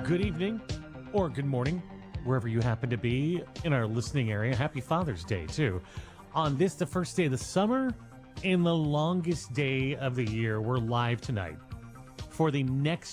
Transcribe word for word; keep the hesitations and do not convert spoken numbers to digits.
Good evening or good morning, wherever you happen to be in our listening area. Happy Father's Day, too. On this, the first day of the summer and the longest day of the year, we're live tonight for the next